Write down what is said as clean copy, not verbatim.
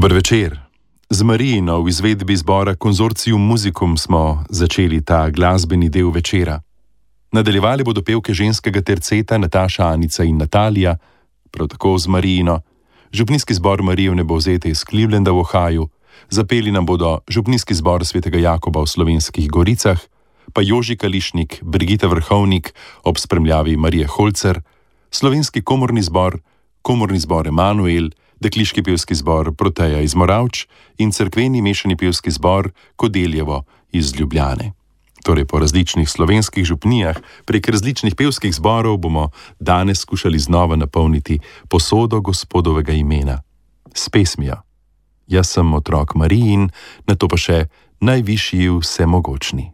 Dober večer. Z Marijino v izvedbi zbora Konzorcium Musicum smo začeli ta glasbeni del večera. Nadaljevali bodo pevke ženskega terceta Nataša, Anica in Natalija, prav tako z Marijino. Župnijski zbor Marije v Nebovzete iz Clevelanda v Ohaju, zapeli nam bodo Župnijski zbor Svetega Jakoba v Slovenskih Goricah, pa Joži Kališnik, Brigita Vrhovnik ob spremljavi Marije Holcer, Slovenski komorni zbor Emanuel, Dekliški pevski zbor Proteja iz Moravč in cerkveni mešani pevski zbor Kodeljevo iz Ljubljane. Torej po različnih slovenskih župnijah, prek različnih pevskih zborov bomo danes skušali znova napolniti posodo Gospodovega imena s pesmijo. Jaz sem otrok Marijin, nato pa še najvišji vsemogočni.